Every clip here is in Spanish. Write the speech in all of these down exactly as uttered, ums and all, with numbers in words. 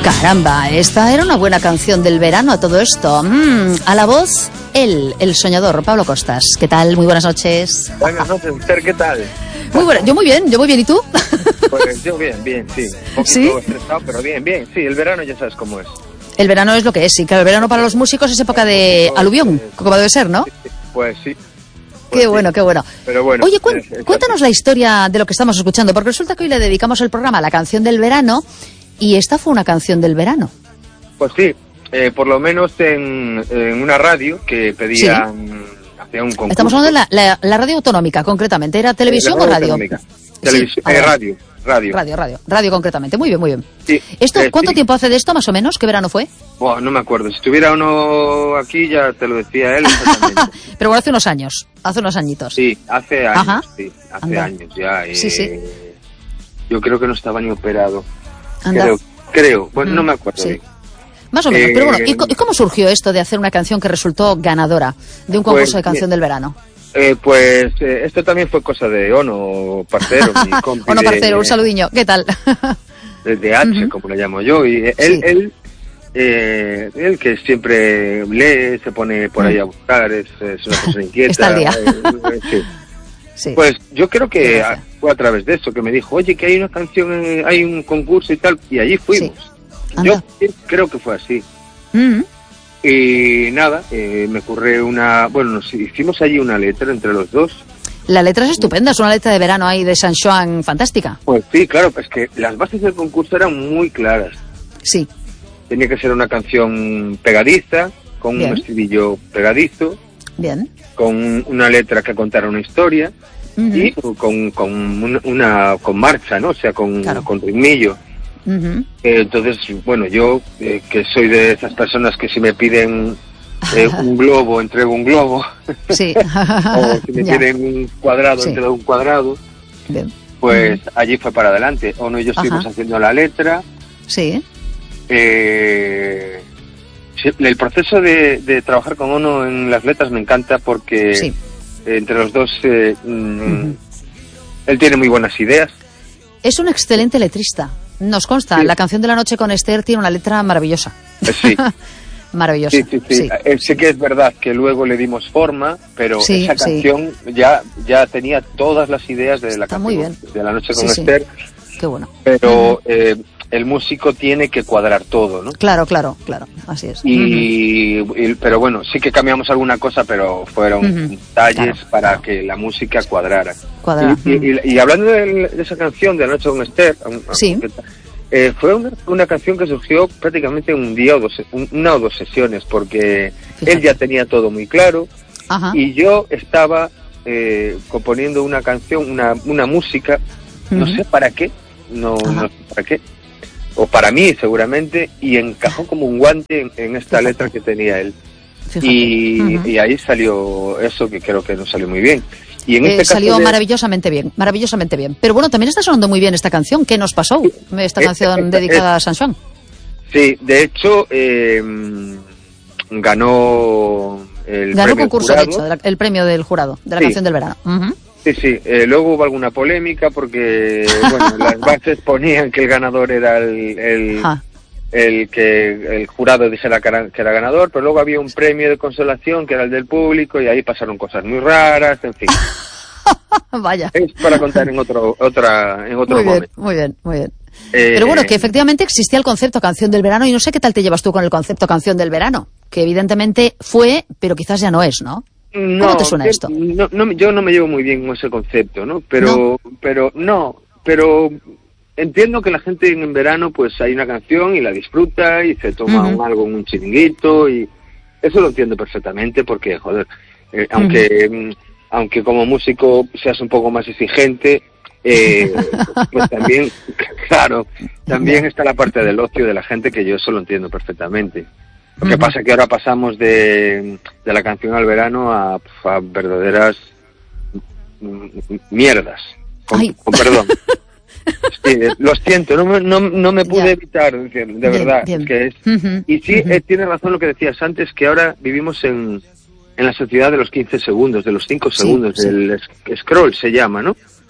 Caramba, esta era una buena canción del verano a todo esto. Mm, a la voz, él, el soñador, Pablo Costas. ¿Qué tal? Muy buenas noches. Buenas noches, Esther, ¿qué tal? Muy bueno, yo muy bien, yo muy bien, ¿y tú? Pues yo bien, bien, sí. Un poquito ¿Sí? estresado, pero bien, bien. Sí, el verano ya sabes cómo es. El verano es lo que es, sí, claro, el verano para los músicos es época de aluvión, como debe ser, ¿no? Pues sí. Qué Pues bueno, sí. qué bueno. Pero bueno. Oye, cuen- es- es cuéntanos así. la historia de lo que estamos escuchando, porque resulta que hoy le dedicamos el programa a la canción del verano, y esta fue una canción del verano. Pues sí, eh, por lo menos en, en una radio que pedían, hacía un concurso. Estamos hablando de la, la- la radio autonómica, concretamente. ¿Era televisión Eh, la o radio? autonómica. Televisión, Sí, eh, vale. radio, radio. Radio, radio, radio concretamente. Muy bien, muy bien. Sí, ¿Esto eh, cuánto sí. tiempo hace de esto, más o menos? ¿Qué verano fue? Buah, no me acuerdo. Si estuviera uno aquí ya te lo decía él exactamente. Pero bueno, hace unos años, hace unos añitos. Sí, hace años, Ajá. sí, hace Anda. años ya. eh, Sí, sí. Yo creo que no estaba ni operado. Anda. Creo, creo. Bueno, Mm, no me acuerdo sí. bien. Más o menos. Eh, Pero bueno, ¿y, co- y cómo surgió esto de hacer una canción que resultó ganadora de un concurso Pues, de canción bien. del verano? Eh, pues eh, esto también fue cosa de Ono Parcero, mi compi. Ono de- Parcero, un saludiño. ¿Qué tal? De, de H, Ujú. como le llamo yo. Y él, Sí. él, eh, él que siempre lee, se pone por ahí a buscar, es, es una persona inquieta. Está al día. eh, sí. Sí. Pues yo creo que Qué a- gracia. fue a través de eso, que me dijo, oye, que hay una canción, eh, hay un concurso y tal, y allí fuimos. Anda. Yo sí, creo que fue así. Mm, Y nada, eh, me ocurrió una, bueno, nos hicimos allí una letra entre los dos. La letra es estupenda, es una letra de verano ahí de San Juan fantástica. Pues sí, claro, pues que las bases del concurso eran muy claras. Sí. Tenía que ser una canción pegadiza, con Bien. un estribillo pegadizo, Bien. con una letra que contara una historia Ujú. y con, con una, una- con marcha, ¿no? O sea, con, Claro. con ritmillo. Ujú. Eh, entonces, bueno, yo eh, que soy de esas personas que si me piden eh, un globo, entrego un globo, Sí. o si me Ya. piden un cuadrado, Sí. entrego un cuadrado, Bien. pues allí fue para adelante. Ono y yo estuvimos Ajá. haciendo la letra. Sí. Eh, sí, el proceso de, de trabajar con Ono en las letras me encanta porque Sí. eh, entre los dos eh, mm, Ujú. él tiene muy buenas ideas. Es un excelente letrista. Nos consta, Sí. la canción de la noche con Esther tiene una letra maravillosa. Eh, sí, Maravillosa. sí, sí, sí. Eh, sé que es verdad que luego le dimos forma, pero Sí, esa sí. canción ya ya tenía todas las ideas de la Está canción muy bien. de la noche Sí, con sí. Esther, Qué bueno. pero Ujú. eh, el músico tiene que cuadrar todo, ¿no? Claro, claro, claro. Así es. Ujú. Y, y- pero bueno, sí que cambiamos alguna cosa, pero fueron Ujú, detalles claro, para claro. que la música cuadrara. Cuadrara, Y, y- y- y hablando de, de esa canción de La Noche con Esther, aun- Sí. aunque- eh, fue una, una canción que surgió prácticamente un día o dos, un- una o dos sesiones, porque Fíjate. él ya tenía todo muy claro Ajá. y yo estaba eh, componiendo una canción, una, una música, no Ujú. sé para qué, no, Ajá. no sé para qué, o para mí seguramente, y encajó como un guante en, en esta Fíjate. letra que tenía él. Fíjate. Y, Ujú. y ahí salió eso que creo que nos salió muy bien. Y en Eh, este caso salió de- maravillosamente bien, maravillosamente bien. Pero bueno, también está sonando muy bien esta canción. ¿Qué nos pasó? Esta Eh, canción eh, dedicada a San Juan. Sí, de hecho, eh, ganó el Ganó premio concurso, de jurado. hecho, de la- el premio del jurado, de la Sí. canción del verano. Ujú. Sí, sí. Eh, luego hubo alguna polémica porque, bueno, las bases ponían que el ganador era el, el, Ajá. el que el jurado dijera que era, que era ganador, pero luego había un premio de consolación que era el del público y ahí pasaron cosas muy raras, en fin. Vaya. Es para contar en otro, otra, en otro Muy bien, momento. muy bien, muy bien. Eh, Pero bueno, que efectivamente existía el concepto canción del verano y no sé qué tal te llevas tú con el concepto canción del verano, que evidentemente fue, pero quizás ya no es, ¿no? No, ¿Cómo te suena yo, esto? No, no, yo no me llevo muy bien con ese concepto, ¿no? Pero, pero no, pero entiendo que la gente en verano pues hay una canción y la disfruta y se toma Ujú. un, algo en un chiringuito y eso lo entiendo perfectamente porque, joder, eh, aunque, mm, aunque como músico seas un poco más exigente, eh, pues también, claro, también está la parte del ocio de la gente que yo eso lo entiendo perfectamente. Lo que Ujú. pasa es que ahora pasamos de, de la canción al verano a, a verdaderas mm, mierdas, con, Ay. con perdón. Sí, eh, lo siento, no, me- no, no me pude Ya. evitar, de, de Bien, verdad. bien. es que es, Ujú, y sí, ujú. eh, tiene razón lo que decías antes, que ahora vivimos en, en la sociedad de los quince segundos, de los cinco Sí, segundos, sí. del sk- scroll se llama, ¿no?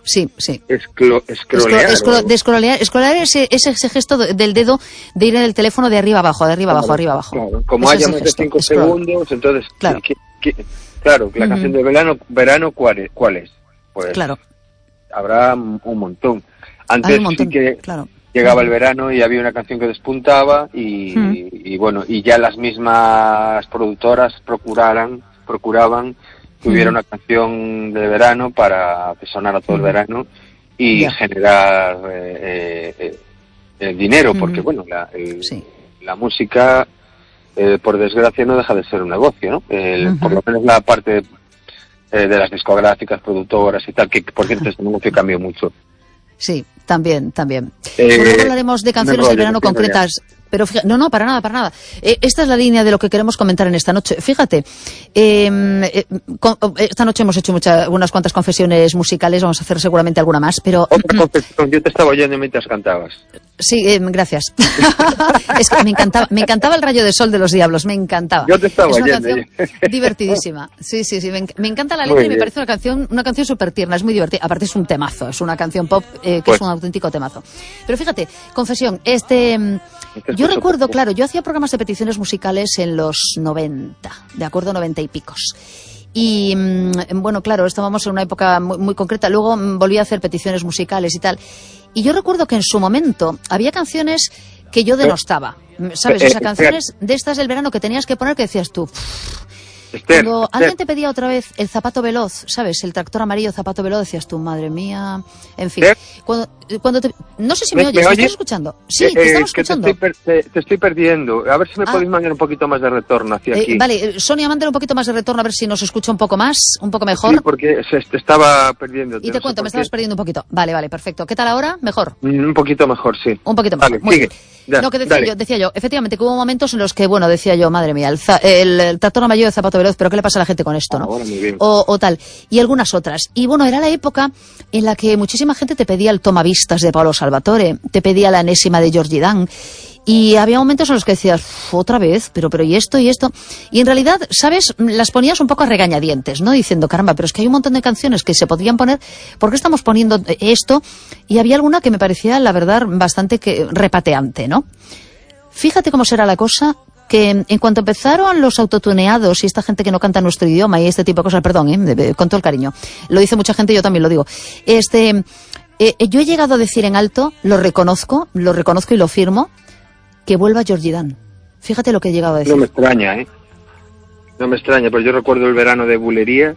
Sí, sí. Esclo, escrolear. Escro, de escrolear, escrolear ese, ese, ese gesto del dedo de ir en el teléfono de arriba abajo, de arriba abajo, claro, arriba abajo. Claro. Como haya más de cinco segundos, entonces... Claro, ¿qué, qué, claro la uh-huh. canción de verano, verano ¿cuál es? ¿Cuál es? Pues claro. Habrá un montón. Antes un montón, sí que claro. llegaba uh-huh. el verano y había una canción que despuntaba y, uh-huh. y, y bueno, y ya las mismas productoras procuraran, procuraban que hubiera uh-huh. una canción de verano para que sonara todo uh-huh. el verano y yeah. generar eh, eh, el dinero, uh-huh. porque bueno, la, el, sí. la música, eh, por desgracia, no deja de ser un negocio, ¿no? El, uh-huh. Por lo menos la parte eh, de las discográficas, productoras y tal, que por cierto este negocio cambió mucho. Sí, también, también. Eh, bueno, hablaremos de canciones rollo, de verano concretas. Ya. Pero fíjate, no, no, para nada, para nada. Eh, esta es la línea de lo que queremos comentar en esta noche. Fíjate, eh, eh, con, esta noche hemos hecho muchas, unas cuantas confesiones musicales, vamos a hacer seguramente alguna más, pero... Otra confesión, yo te estaba oyendo mientras cantabas. Sí, eh, gracias. Es que me encantaba, me encantaba El rayo de sol de Los Diablos, me encantaba. Yo te estaba es una oyendo. Canción divertidísima. Sí, sí, sí, me, me encanta la letra y me parece una canción, una canción súper tierna, es muy divertida. Aparte es un temazo, es una canción pop eh, que pues. es un auténtico temazo. Pero fíjate, confesión, este... Yo recuerdo, claro, yo hacía programas de peticiones musicales en los noventa, de acuerdo, noventa y picos. Y, bueno, claro, estábamos en una época muy, muy concreta. Luego volví a hacer peticiones musicales y tal. Y yo recuerdo que en su momento había canciones que yo denostaba, ¿sabes? O sea, canciones de estas del verano que tenías que poner que decías tú... Esther, Cuando Esther. alguien te pedía otra vez el zapato veloz, ¿sabes? El tractor amarillo, zapato veloz, decías tú, madre mía, en fin. Cuando, cuando te, no sé si me, me oyes, ¿me, ¿me estás escuchando? Sí, eh, te estamos que escuchando. Te estoy, per, te, te estoy perdiendo. A ver si me ah. podéis mandar un poquito más de retorno hacia eh, aquí. Vale, Sonia, mándale un poquito más de retorno a ver si nos escucha un poco más, un poco mejor. Sí, porque se te estaba perdiendo. Y te no cuento, me estabas perdiendo un poquito. Vale, vale, perfecto. ¿Qué tal ahora? ¿Mejor? Un poquito mejor, sí. Un poquito mejor. Vale, Muy sigue. bien. Da, no, que decía dale. yo, decía yo, efectivamente, que hubo momentos en los que, bueno, decía yo, madre mía, el, el, el tractor amarillo de zapato veloz, pero ¿qué le pasa a la gente con esto, no? Ah, bueno, muy bien. O, o tal. Y algunas otras. Y bueno, era la época en la que muchísima gente te pedía el Tomavistas de Paolo Salvatore, te pedía la Enésima de Georgie Dan. Y había momentos en los que decías, otra vez, pero, pero, ¿y esto, y esto? Y en realidad, ¿sabes? Las ponías un poco a regañadientes, ¿no? Diciendo, caramba, pero es que hay un montón de canciones que se podrían poner, ¿por qué estamos poniendo esto? Y había alguna que me parecía, la verdad, bastante que repateante, ¿no? Fíjate cómo será la cosa, que en cuanto empezaron los autotuneados y esta gente que no canta nuestro idioma y este tipo de cosas, perdón, ¿eh? de, de, con todo el cariño, lo dice mucha gente, yo también lo digo, este, eh, yo he llegado a decir en alto, lo reconozco, lo reconozco y lo firmo, que vuelva Georgie Dan. Fíjate lo que he llegado a decir. No me extraña, ¿eh? No me extraña, pero yo recuerdo el verano de Bulería.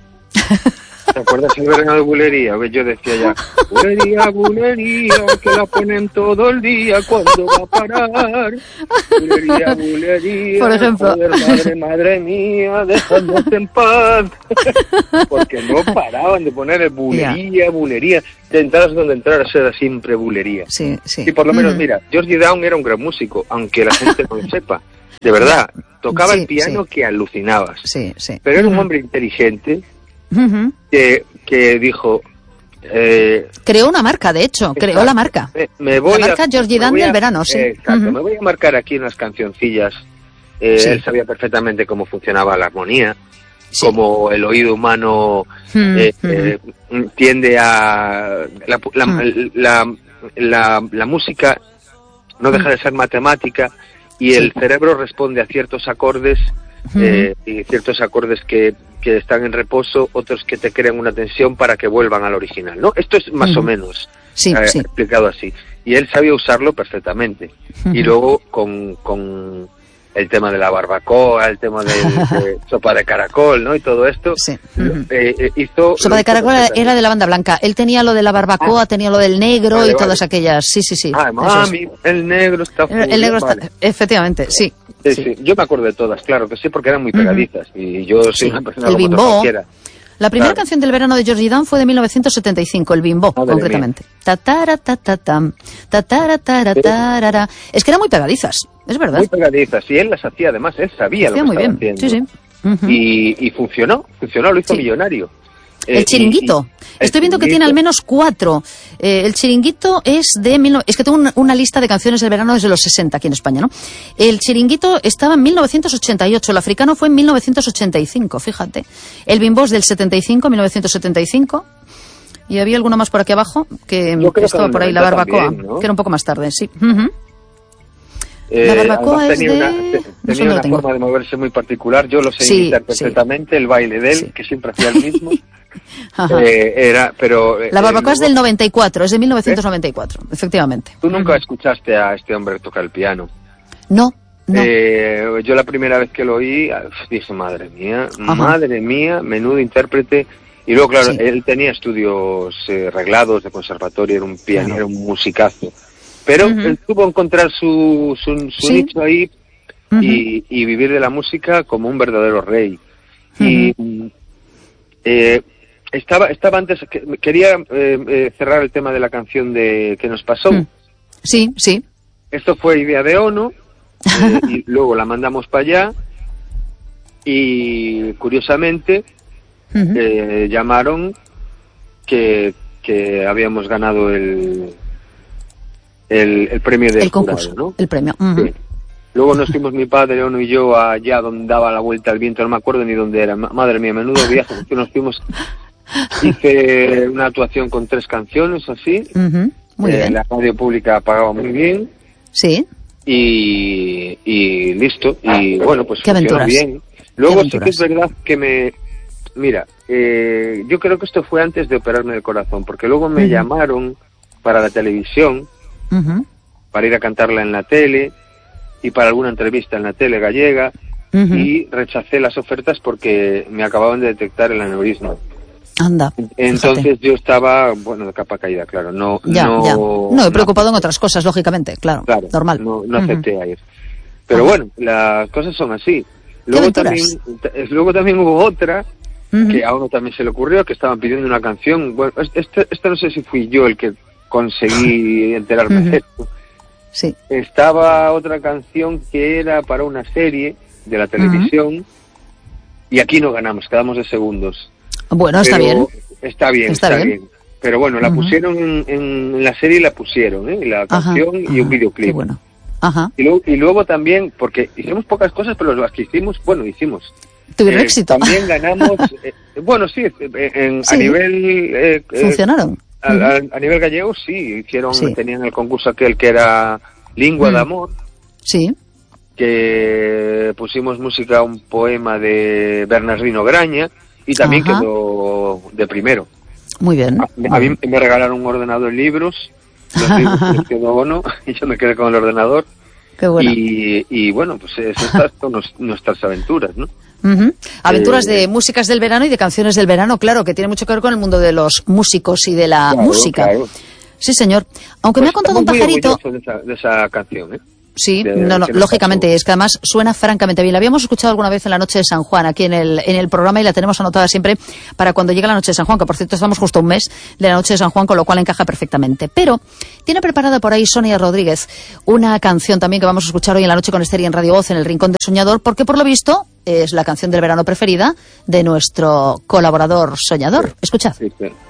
¿Te acuerdas el verano de Bulería? Yo decía ya, Bulería, Bulería, que la ponen todo el día, ¿cuándo va a parar? Bulería, Bulería, por ejemplo. Joder, madre, madre mía, dejadnos en paz. Porque no paraban de poner el Bulería, yeah. Bulería. De entradas donde entraras era siempre Bulería. Sí, sí. Y por lo menos, mm. mira, Georgie Dan era un gran músico, aunque la gente no lo sepa. De verdad, tocaba sí, el piano sí. que alucinabas. Sí, sí. Pero era mm. un hombre inteligente. Uh-huh. Que, que dijo eh, creó una marca, de hecho, exacto, creó la marca me, me voy la marca a, Georgie Dan del verano, sí. Eh, exacto, uh-huh. me voy a marcar aquí unas cancioncillas. eh, sí. Él sabía perfectamente cómo funcionaba la armonía, sí. cómo el oído humano uh-huh. eh, eh, tiende a la, la, uh-huh. la, la, la, la música no deja uh-huh. de ser matemática y sí. el cerebro responde a ciertos acordes uh-huh. eh, y ciertos acordes que que están en reposo, otros que te crean una tensión para que vuelvan al original, ¿no? Esto es más uh-huh. o menos sí, eh, sí. explicado así. Y él sabía usarlo perfectamente. Uh-huh. Y luego con, con el tema de la barbacoa, el tema de, de sopa de caracol, ¿no? Y todo esto. Sí. Uh-huh. eh, eh, hizo sopa de caracol era de la banda blanca. Él tenía lo de la barbacoa, ah. tenía lo del negro vale, y vale. todas aquellas. Sí, sí, sí. Ah, mami, es. el negro está El, el negro está, vale. efectivamente, sí. Sí, sí, sí, yo me acuerdo de todas, claro que sí, porque eran muy pegadizas. Uh-huh. Y yo soy sí. una persona el como Bimbo. cualquiera. La primera claro. canción del verano de Georgie Dan fue de mil novecientos setenta y cinco, el Bimbo, Madre concretamente. Tatara, tatatam, tatara, tara, tarara. Es que eran muy pegadizas, es verdad. Muy pegadizas, y él las hacía además, él sabía hacía lo que muy estaba bien. haciendo. Sí, sí. Uh-huh. Y, y funcionó, funcionó, lo hizo sí. millonario. El chiringuito. Eh, y, y Estoy viendo chiringuito. que tiene al menos cuatro. Eh, el chiringuito es de... Mil, es que tengo una, una lista de canciones del verano desde los sesenta aquí en España, ¿no? El chiringuito estaba en mil novecientos ochenta y ocho. El africano fue en mil novecientos ochenta y cinco, fíjate. El Bimbo es del setenta y cinco, mil novecientos setenta y cinco. Y había alguno más por aquí abajo, que, que estaba que por ahí, la barbacoa, también, ¿no? Que era un poco más tarde, sí. Uh-huh. Eh, la barbacoa es tenía de... una, te, tenía no una forma de moverse muy particular, yo lo sé sí, imitar perfectamente, sí. El baile de él, sí. Que siempre hacía el mismo. eh, era, pero La barbacoa eh, es del noventa y cuatro, es de mil novecientos noventa y cuatro, ¿eh? Efectivamente. ¿Tú nunca uh-huh. escuchaste a este hombre tocar el piano? No. No. Eh, yo la primera vez que lo oí dije, madre mía, Ajá. madre mía, menudo intérprete. Y luego, claro, sí. él tenía estudios eh, reglados de conservatorio, era un pianista, claro. Era un musicazo. Pero uh-huh. él tuvo que encontrar su, su, su ¿Sí? nicho ahí uh-huh. y, y vivir de la música como un verdadero rey. Uh-huh. Y eh, estaba estaba antes, quería eh, eh, cerrar el tema de la canción de que nos pasó. Uh-huh. Sí, sí. Esto fue idea de Ono. Eh, y luego la mandamos para allá y curiosamente uh-huh. eh, llamaron que, que habíamos ganado el el, el premio del el concurso, jurado, ¿no? El premio. Uh-huh. Sí. Luego nos fuimos mi padre, Ono y yo allá donde daba la vuelta al viento, no me acuerdo ni dónde era. Madre mía, menudo viaje, porque nos fuimos. Hice una actuación con tres canciones así. Uh-huh. Muy eh, bien. La radio pública pagaba muy bien. Sí. Y, y listo, y bueno, pues ¿Qué funcionó aventuras? bien. Luego sí que es verdad que me... Mira, eh, yo creo que esto fue antes de operarme el corazón, porque luego me uh-huh. llamaron para la televisión, uh-huh. para ir a cantarla en la tele, y para alguna entrevista en la tele gallega, uh-huh. y rechacé las ofertas porque me acababan de detectar el aneurisma. Anda. Entonces fíjate. Yo estaba, bueno, de capa caída, claro. No, ya, no, ya. No, he preocupado no, en otras cosas, lógicamente, claro. claro normal. No, no acepté uh-huh. a ir. Pero uh-huh. bueno, las cosas son así. Luego también, luego también hubo otra uh-huh. que a uno también se le ocurrió, que estaban pidiendo una canción. Bueno, esta este no sé si fui yo el que conseguí enterarme uh-huh. de esto. Sí. Estaba otra canción que era para una serie de la televisión uh-huh. y aquí no ganamos, quedamos de segundos. Bueno, está Pero bien. Está bien, está, está bien. bien. Pero bueno, la uh-huh. pusieron en, en la serie, la pusieron, ¿eh? La canción ajá, y ajá, un videoclip. Qué bueno. Ajá. Y, luego, y luego también, porque hicimos pocas cosas, pero las que hicimos, bueno, hicimos. Tuvieron eh, éxito. También ganamos, eh, bueno, sí, en, sí, a nivel... Eh, ¿Funcionaron? Eh, a, uh-huh. a, a nivel gallego, sí, hicieron, sí. Tenían el concurso aquel que era Lingua uh-huh. de Amor. Sí. Que pusimos música a un poema de Bernardino Graña. Y también Ajá. quedó de primero. Muy bien. A, a mí me regalaron un ordenador y libros, los libros que quedó Ono, y yo me quedé con el ordenador. Qué bueno. Y, y bueno, pues esas son nuestras aventuras, ¿no? Uh-huh. Aventuras eh, de músicas del verano y de canciones del verano, claro, que tiene mucho que ver con el mundo de los músicos y de la claro, música. Claro. Sí, señor. Aunque pues me ha contado un pajarito... De esa, de esa canción, ¿eh? Sí, de, no, no, lógicamente, pasó. Es que además suena francamente bien. La habíamos escuchado alguna vez en la noche de San Juan, aquí en el, en el programa, y la tenemos anotada siempre para cuando llegue la noche de San Juan, que por cierto estamos justo un mes de la noche de San Juan, con lo cual encaja perfectamente. Pero tiene preparada por ahí Sonia Rodríguez una canción también que vamos a escuchar hoy en la noche con Esther y en Radio Voz, en el Rincón del Soñador, porque por lo visto es la canción del verano preferida de nuestro colaborador soñador. Escuchad. Sí, sí.